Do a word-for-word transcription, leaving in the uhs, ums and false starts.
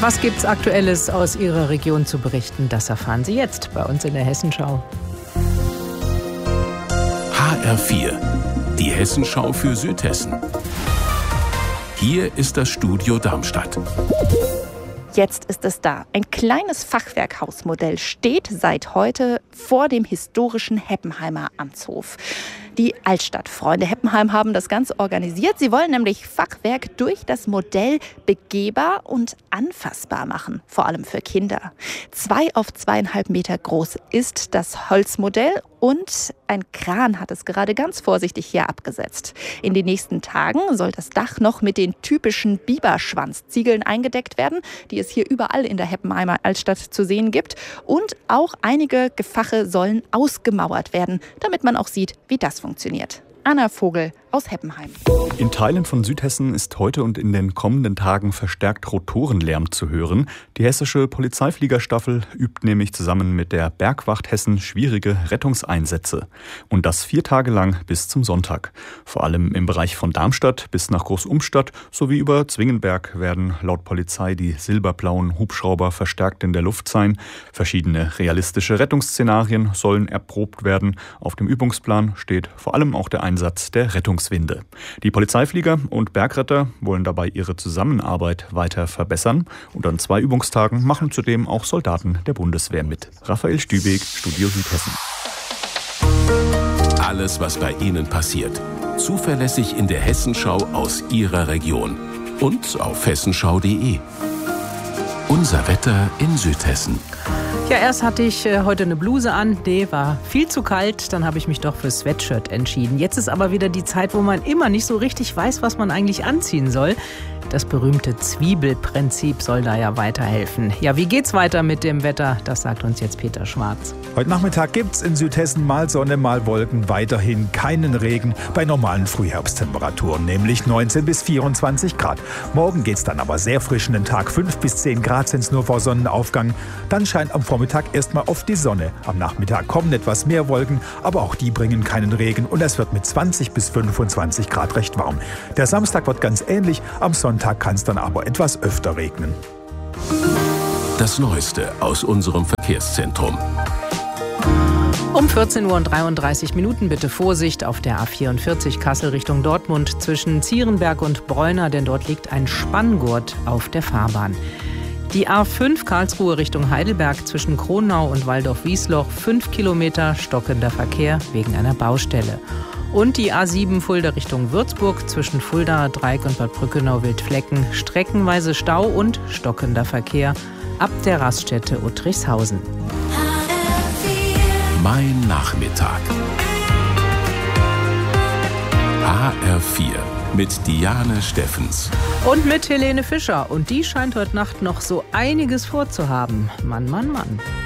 Was gibt's Aktuelles aus Ihrer Region zu berichten? Das erfahren Sie jetzt bei uns in der Hessenschau. H R vier, die Hessenschau für Südhessen. Hier ist das Studio Darmstadt. Jetzt ist es da. Ein kleines Fachwerkhausmodell steht seit heute vor dem historischen Heppenheimer Amtshof. Die Altstadtfreunde Heppenheim haben das Ganze organisiert. Sie wollen nämlich Fachwerk durch das Modell begehbar und anfassbar machen, vor allem für Kinder. Zwei auf zweieinhalb Meter groß ist das Holzmodell und ein Kran hat es gerade ganz vorsichtig hier abgesetzt. In den nächsten Tagen soll das Dach noch mit den typischen Biberschwanzziegeln eingedeckt werden, die es hier überall in der Heppenheimer Altstadt zu sehen gibt. Und auch einige Gefache sollen ausgemauert werden, damit man auch sieht, wie das funktioniert. Anna Vogel aus Heppenheim. In Teilen von Südhessen ist heute und in den kommenden Tagen verstärkt Rotorenlärm zu hören. Die hessische Polizeifliegerstaffel übt nämlich zusammen mit der Bergwacht Hessen schwierige Rettungseinsätze. Und das vier Tage lang bis zum Sonntag. Vor allem im Bereich von Darmstadt bis nach Großumstadt sowie über Zwingenberg werden laut Polizei die silberblauen Hubschrauber verstärkt in der Luft sein. Verschiedene realistische Rettungsszenarien sollen erprobt werden. Auf dem Übungsplan steht vor allem auch der Einsatz der Rettungswinde. Die Polizeiflieger und Bergretter wollen dabei ihre Zusammenarbeit weiter verbessern. Und an zwei Übungstagen machen zudem auch Soldaten der Bundeswehr mit. Raphael Stübeck, Studio Südhessen. Alles, was bei Ihnen passiert. Zuverlässig in der Hessenschau aus Ihrer Region. Und auf hessenschau punkt de. Unser Wetter in Südhessen. Ja, erst hatte ich äh, heute eine Bluse an, nee, war viel zu kalt, dann habe ich mich doch für Sweatshirt entschieden. Jetzt ist aber wieder die Zeit, wo man immer nicht so richtig weiß, was man eigentlich anziehen soll. Das berühmte Zwiebelprinzip soll da ja weiterhelfen. Ja, wie geht's weiter mit dem Wetter? Das sagt uns jetzt Peter Schwarz. Heute Nachmittag gibt's in Südhessen mal Sonne, mal Wolken, weiterhin keinen Regen bei normalen Frühherbsttemperaturen, nämlich neunzehn bis vierundzwanzig Grad. Morgen geht's dann aber sehr frisch in den Tag, fünf bis zehn Grad sind's nur vor Sonnenaufgang. Dann scheint am Vormittag erstmal oft die Sonne. Am Nachmittag kommen etwas mehr Wolken, aber auch die bringen keinen Regen und es wird mit zwanzig bis fünfundzwanzig Grad recht warm. Der Samstag wird ganz ähnlich, am Sonntag kann es dann aber etwas öfter regnen. Das Neueste aus unserem Verkehrszentrum. Um vierzehn Uhr und dreiunddreißig Minuten bitte Vorsicht auf der A vierundvierzig Kassel Richtung Dortmund zwischen Zierenberg und Bräuner, denn dort liegt ein Spanngurt auf der Fahrbahn. Die A fünf Karlsruhe Richtung Heidelberg zwischen Kronau und Waldorf-Wiesloch, fünf Kilometer stockender Verkehr wegen einer Baustelle. Und die A sieben Fulda Richtung Würzburg zwischen Fuldaer Dreieck und Bad Brückenau-Wildflecken, streckenweise Stau und stockender Verkehr ab der Raststätte Uttrichshausen. Mein Nachmittag. H R vier mit Diane Steffens. Und mit Helene Fischer. Und die scheint heute Nacht noch so einiges vorzuhaben. Mann, Mann, Mann.